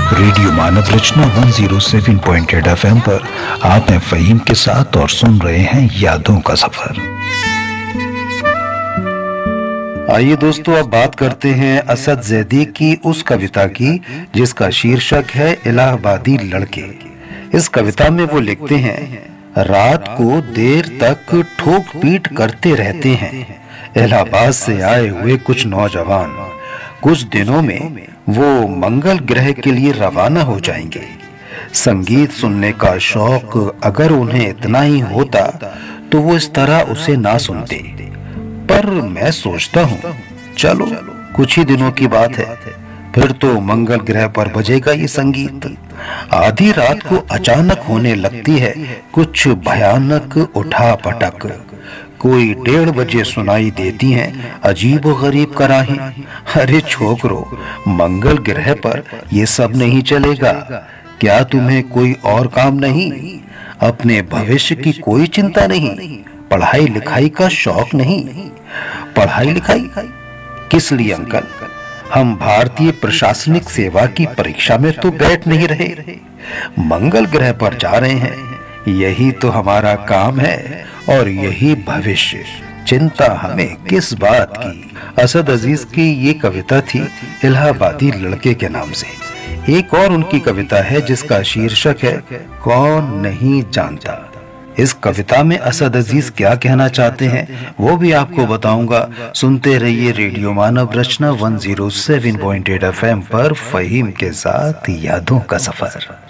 Radio मानव रचना 107.8 FM पर आप हैं फ़हीम के साथ और सुन रहे हैं यादों का सफर। आइए दोस्तों, अब बात करते हैं असद ज़ैदी की उस कविता की जिसका शीर्षक है इलाहाबादी लड़के। इस कविता में वो लिखते हैं, रात को देर तक ठोक पीट करते रहते हैं इलाहाबाद से आए हुए कुछ नौजवान। कुछ दिनों में वो मंगल ग्रह के लिए रवाना हो जाएंगे। संगीत सुनने का शौक अगर उन्हें इतना ही होता तो वो इस तरह उसे ना सुनते। पर मैं सोचता हूँ, चलो कुछ ही दिनों की बात है, फिर तो मंगल ग्रह पर बजेगा ये संगीत। आधी रात को अचानक होने लगती है कुछ भयानक उठा पटक। कोई 1:30 बजे सुनाई देती हैं अजीब व गरीब कराहें। अरे छोकरो, मंगल ग्रह पर ये सब नहीं चलेगा। क्या तुम्हें कोई और काम नहीं? अपने भविष्य की कोई चिंता नहीं? पढ़ाई लिखाई का शौक नहीं? पढ़ाई लिखाई किस लिए अंकल? हम भारतीय प्रशासनिक सेवा की परीक्षा में तो बैठ नहीं रहे, मंगल ग्रह पर जा रहे हैं। यही तो हमारा काम है और यही भविष्य। चिंता हमें किस बात की? असद अजीज की ये कविता थी इलाहाबादी लड़के के नाम से। एक और उनकी कविता है जिसका शीर्षक है कौन नहीं जानता। इस कविता में असद अजीज क्या कहना चाहते हैं वो भी आपको बताऊंगा। सुनते रहिए रेडियो मानव रचना 107.8 FM पर फ़हीम के साथ यादों का सफर।